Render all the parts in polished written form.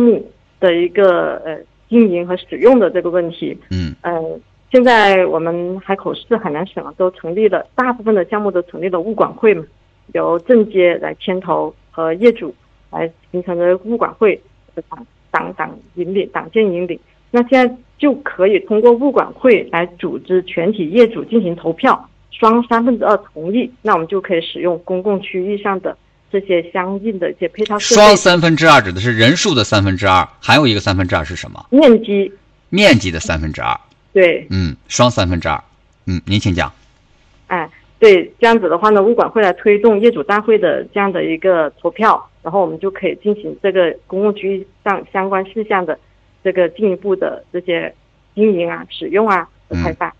目的一个经营和使用的这个问题。现在我们海口市、海南省都成立了，大部分的项目都成立了物管会嘛，由政界来牵头和业主来形成的物管会的党建引领。那现在就可以通过物管会来组织全体业主进行投票，双2/3同意，那我们就可以使用公共区域上的这些相应的一些配套设备。 双2/3指的是人数的2/3，还有一个2/3是什么？面积的2/3。对，双2/3。您请讲。 对，这样子的话呢，物管会来推动业主大会的这样的一个投票，然后我们就可以进行这个公共区域上相关事项的这个进一步的这些经营啊、使用啊和开发。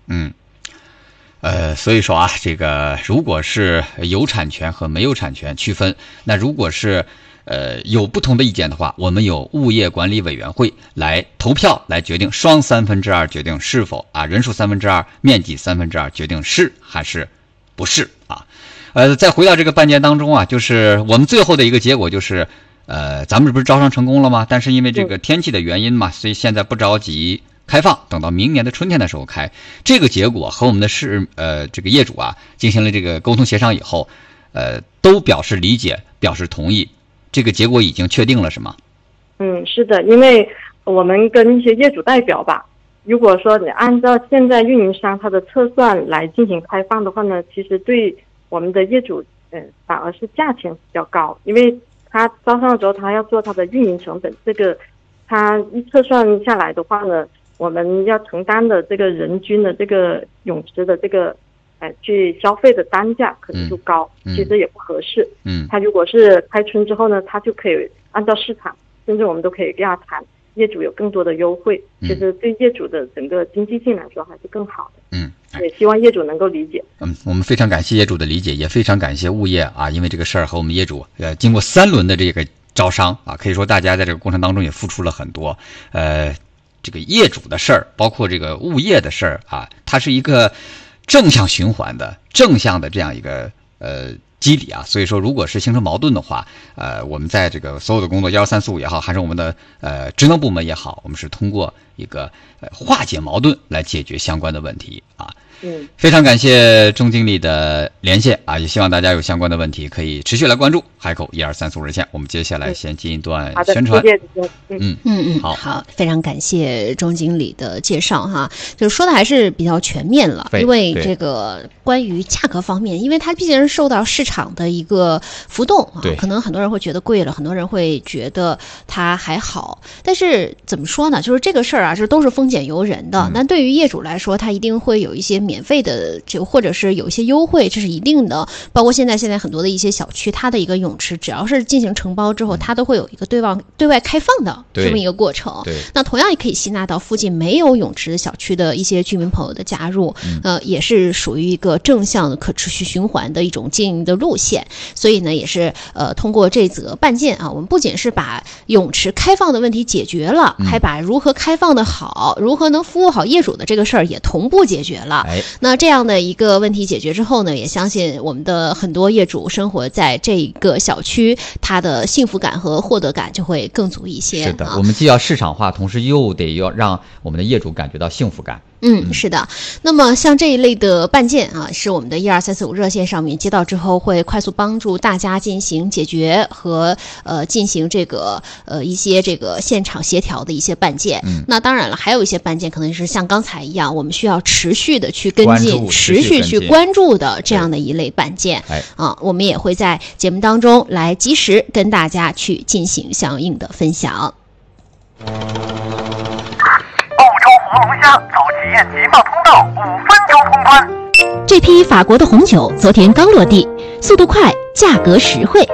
所以说啊，这个如果是有产权和没有产权区分，那如果是有不同的意见的话，我们有物业管理委员会来投票来决定，双2/3决定是否人数2/3，面积2/3决定是还是不是啊。再回到这个办件当中啊，就是我们最后的一个结果就是咱们不是招商成功了吗？但是因为这个天气的原因嘛，所以现在不着急开放，等到明年的春天的时候开。这个结果和我们的这个业主进行了这个沟通协商以后，都表示理解，表示同意。这个结果已经确定了是吗？ 是的，因为我们跟一些业主代表吧，如果说你按照现在运营商他的测算来进行开放的话呢，其实对我们的业主反而是价钱比较高，因为他招商的时候他要做他的运营成本，这个他一测算下来的话呢，我们要承担的这个人均的这个泳池的这个去消费的单价可能就高，其实也不合适。他如果是开春之后呢，他就可以按照市场，甚至我们都可以跟他谈，业主有更多的优惠，其实对业主的整个经济性来说还是更好的。也希望业主能够理解。 我们非常感谢业主的理解，也非常感谢物业因为这个事儿和我们业主经过3轮的这个招商可以说大家在这个过程当中也付出了很多。这个业主的事儿，包括这个物业的事儿它是一个正向循环的、正向的这样一个机理所以说如果是形成矛盾的话，我们在这个所有的工作12345也好，还是我们的职能部门也好，我们是通过一个化解矛盾来解决相关的问题非常感谢钟经理的连线也希望大家有相关的问题可以持续来关注海口12345热线。我们接下来先进一段宣传。 好，非常感谢钟经理的介绍就是说的还是比较全面了，因为这个关于价格方面，因为它毕竟是受到市场的一个浮动可能很多人会觉得贵了，很多人会觉得它还好，但是怎么说呢，就是这个事儿这都是丰俭由人的。但对于业主来说，他一定会有一些免费的或者是有一些优惠，这是一定的。包括现在很多的一些小区，它的一个泳池只要是进行承包之后，它都会有一个对外开放的这么一个过程。那同样也可以吸纳到附近没有泳池的小区的一些居民朋友的加入，也是属于一个正向的可持续循环的一种经营的路线。所以呢，也是通过这则办件我们不仅是把泳池开放的问题解决了，还把如何开放的好，如何能服务好业主的这个事儿也同步解决了。那这样的一个问题解决之后呢，也相信我们的很多业主生活在这个小区，他的幸福感和获得感就会更足一些。 是的，我们既要市场化，同时又得要让我们的业主感觉到幸福感。 是的。那么像这一类的办件是我们的12345热线上面接到之后，会快速帮助大家进行解决和进行这个一些这个现场协调的一些办件。那当然了，还有一些办件可能是像刚才一样，我们需要持续的去跟进，持续去关注的这样的一类办件我们也会在节目当中来及时跟大家去进行相应的分享。 活龙虾走企业集贸通道5分钟通关。 这批法国的红酒昨天刚落地，速度快，价格实惠。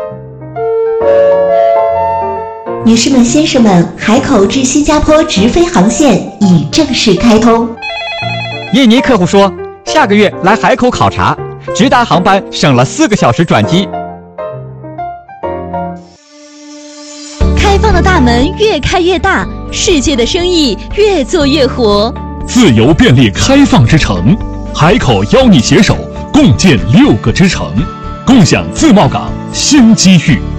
女士们、先生们，海口至新加坡直飞航线已正式开通。 印尼客户说，下个月来海口考察，直达航班省了4个小时转机。 开放的大门越开越大，世界的生意越做越活。 自由便利开放之城，海口邀你携手共建6个之城，共享自贸港新机遇。